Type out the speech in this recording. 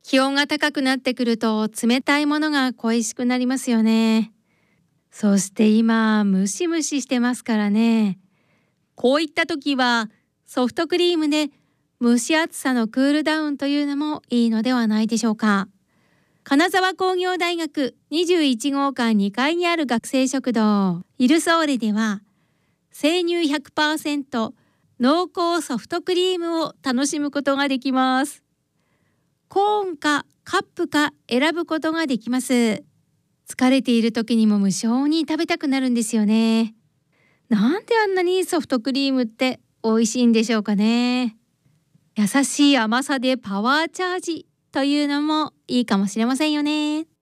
気温が高くなってくると冷たいものが恋しくなりますよね。そして今ムシムシしてますからね。こういった時はソフトクリームで蒸し暑さのクールダウンというのもいいのではないでしょうか。金沢工業大学21号館2階にある学生食堂イルソーレでは、生乳 100% 濃厚ソフトクリームを楽しむことができます。コーンかカップか選ぶことができます。疲れている時にも無性に食べたくなるんですよね。なんであんなにソフトクリームって美味しいんでしょうかね。優しい甘さでパワーチャージというのもいいかもしれませんよね。